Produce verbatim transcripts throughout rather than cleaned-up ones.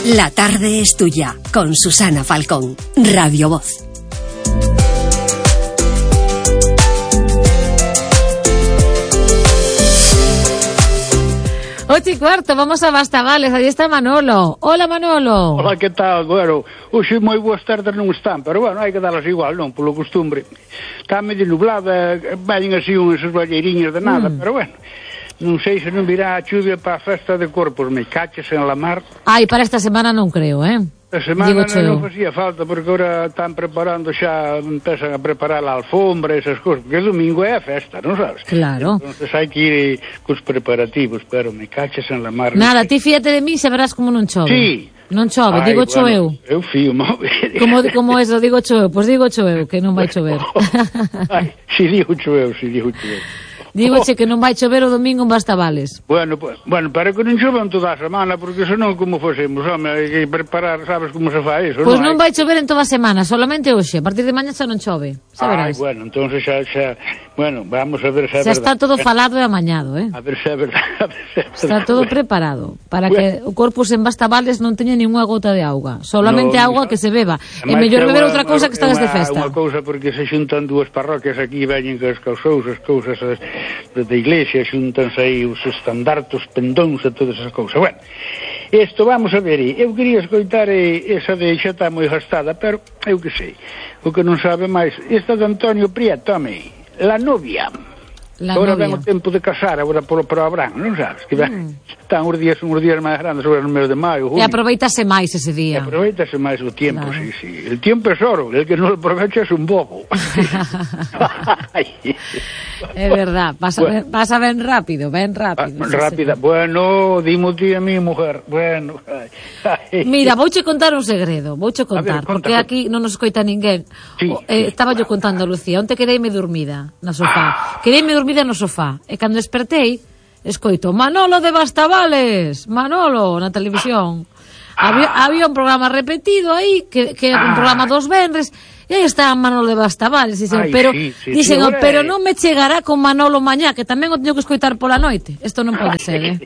La tarde es tuya, con Susana Falcón, Radio Voz. Ocho y cuarto, vamos a Bastavales, aí está Manolo. Hola, Manolo. Hola, que tal? Bueno, hoxe moi boas tardes non están, pero bueno, hai que darlas igual, non, polo costumbre. Está medio nublada, vayan así unhas balleiriñas de nada, mm. pero bueno, non sei se non virá a chuvia para a festa de Corpus, me caches en la mar. Ai, para esta semana non creo, eh? A semana non facía falta, porque agora están preparando xa, empezan a preparar a alfombra e esas cosas, porque o domingo é a festa, non sabes? Claro. Entonces hai que ir cos preparativos, pero me caches en la mar. Nada, ti fíate de mí, se verás como non chove. Sí. Non chove, digo cho eu. Eu fío, move. Como, como eso, digo cho eu, pois digo cho eu, que non vai chover. Ai, si digo cho eu, si digo cho eu. Dígoche que non vai chover o domingo en Bastavales. Bueno, pues, bueno, para que non chovan toda a semana, porque senón como fosemos, home, hai que preparar, sabes como se fai eso, Pois non, non vai chover en toda a semana, solamente hoxe, a partir de mañá xa non chove, xa verás. Ai, bueno, entonces xa, xa, bueno, vamos a ver se é verdade. Xa está todo eh? falado e amañado, eh? A ver se é verdade, a ver se é verdade. Está todo bueno. preparado, para bueno. que o Corpus en Bastavales non teña ninguna gota de auga, solamente no, agua que se beba, e mellor beber outra cousa que está desde festa. Unha cousa porque se xuntan dúas parroquias aquí, veñen que as cousas, as cousas da iglesia, xuntanse aí os estandartos, pendóns e todas esas cousas. Bueno, isto vamos a ver, eu quería escoitar esa de xa está moi gastada, pero eu que sei, o que non sabe máis, esta de Antonio Prieto, home, La Novia. La agora novia. ven o tempo de casar, agora polo pro Abraham, non sabes? Que ben, mm. están os días, uns días máis grandes, agora no mes de maio, junio. E aproveitase máis ese día. E aproveitase máis o tiempo, claro. sí, sí. El tiempo es oro, el que non lo aprovecha es un bobo. É verdad, pasa, bueno. ben, pasa ben rápido, ben rápido. Ah, rápida, sí, bueno, dimo ti a mi mujer, bueno. Ay. Mira, vouche contar un segredo, vouche contar, ver, conta, porque aquí non nos escoita ninguén. Sí, o, eh, sí, estaba yo contando a Lucía, onte quedeime dormida na sofá, quedeime dormida no sofá, e cando despertei, escoito, Manolo de Bastavales, Manolo, na televisión. Había, había un programa repetido aí, que, que era un programa dos venres, e aí está Manolo de Bastavales, dicen, Ay, pero, sí, sí, dicen, sí, oh, pero non me chegará con Manolo mañá, que tamén o teño que escoitar pola noite. Isto non pode ser, eh?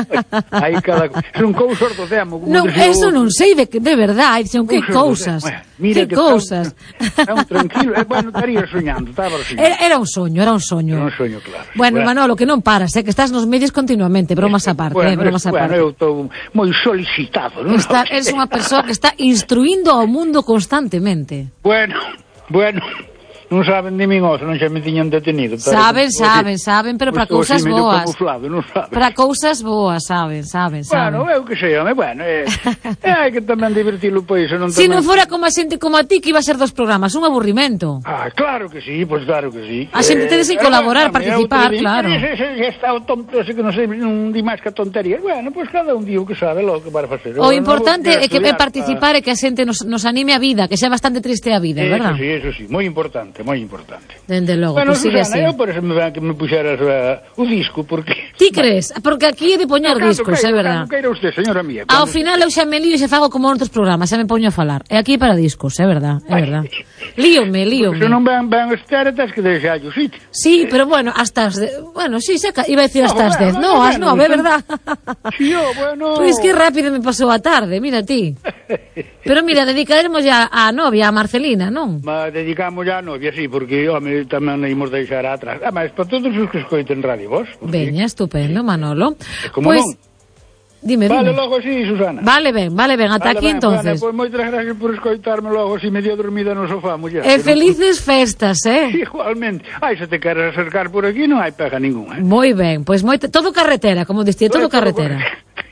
Aí cada... Son cousas do demo. Non, eso non sei, de, de verdade, dicen, que cousas, que cousas. Era un tranquilo, eh, bueno, estaría soñando, estaba soñando. Era, era un soño, era un soño. Era un soño, claro. Bueno, bueno, Manolo, que non paras, eh, que estás nos medios continuamente, bromas aparte, bueno, eh, bromas aparte. Bueno, eu estou moi solicitado, non? Está, eres unha persoa que está instruindo ao mundo constantemente. Bueno, bueno, non saben de min oso, non xa me tiñan detenido. Saben, saben, saben, pero para cousas boas. Non saben. Para cousas boas, saben, saben, saben. Bueno, eu que sei, home, bueno, eh, eh, hai que tamén divertilo pois, non Si non fora como a xente como a ti que iba a ser dos programas, un aburrimento. Ah, claro que sí, pois claro que sí. A xente tedes que colaborar, participar, claro. Se está o tonto, que non sei, non di máis que tontería. Bueno, pois cada un di o que sabe, lo que para facer. O importante é que é participar e que a xente nos, nos anime a vida, que xa bastante triste a vida, verdad? Eso sí, eso sí, moi importante, moi importante. Dende logo, bueno, pues sigue así. Eu por eso me van que me puxeras uh, o disco, porque... Ti crees? Porque aquí é de poñer no, discos, é verdad. Cando queira usted, señora mía. Ao final eu xa me lío e xa fago como outros programas, xa me poño a falar. E aquí é para discos, é verdad, é verdad. Líome, líome. Se non van, van estar, tens que deixar o sitio. Sí, pero bueno, hasta as... De... Bueno, sí, xa... iba a decir hasta as dez. No, as nove, é verdad. Sí, bueno... Pois que rápido me pasou a tarde, mira ti. Pero mira, dedicaremos ya a novia, a Marcelina, non? Ma dedicamos ya a novia, sí, porque, home, tamén imos deixar atrás. Ah, mas para todos os que escoiten Radio Voz. Veña, estupendo, Manolo. Como pues, non? Dime, dime. Vale logo así, Susana. Vale ben, vale ben, ata vale aquí ben, entonces. Vale, pois moitas gracias por escoitarme logo así medio dormida no sofá, muller. E felices non... festas, eh? Igualmente. Ai, se te queres acercar por aquí non hai pega ningún, eh? Moi ben, pois moi todo carretera, como distía, todo carretera.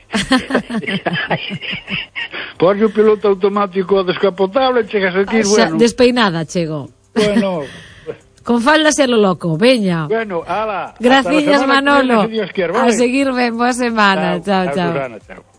Por o piloto automático descapotable, chegas aquí, xa, bueno. Despeinada chego. Bueno... Con faldas e lo loco, veña. Bueno, ala. Gracias, Manolo. Que Dios quiera, vale. A seguir ben, boa semana. Chao, chao. chao. chao.